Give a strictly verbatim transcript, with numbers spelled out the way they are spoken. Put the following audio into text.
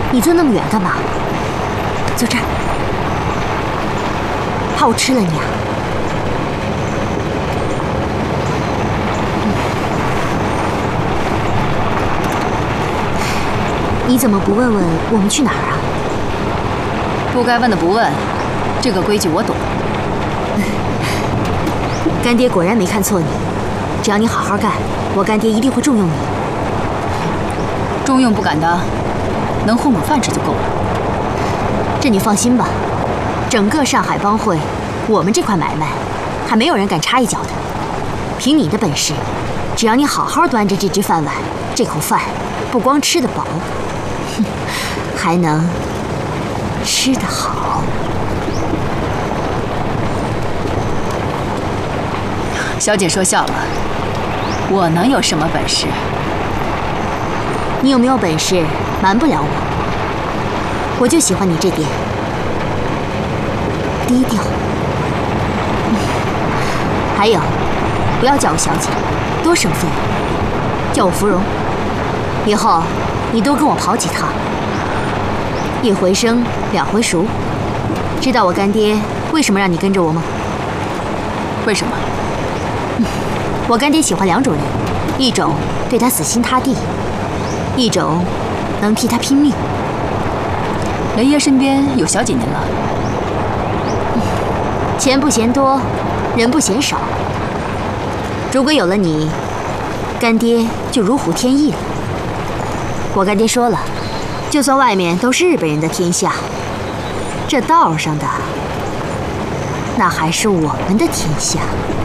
你坐那么远干嘛？坐这儿，怕我吃了你啊？你怎么不问问我们去哪儿啊？ 不该问的不问，这个规矩我懂。 干爹果然没看错你，只要你好好干，我干爹一定会重用你。 重用不敢当，能混口饭吃就够了。 这你放心吧，整个上海帮会，我们这块买卖，还没有人敢插一脚的。凭你的本事，只要你好好端着这只饭碗，这口饭不光吃得饱，哼，还能吃得好。 小姐说笑了，我能有什么本事？ 你有没有本事瞒不了我？我就喜欢你这点低调。嗯，还有，不要叫我小姐，多生分。叫我芙蓉。以后你多跟我跑几趟，一回生两回熟。知道我干爹为什么让你跟着我吗？ 为什么？ 嗯，我干爹喜欢两种人，一种对他死心塌地，一种能替他拼命。 雷爷身边有小姐您了， 嗯，钱不嫌多，人不嫌少。如果有了你，干爹就如虎添翼了。我干爹说了，就算外面都是日本人的天下，这道上的那还是我们的天下。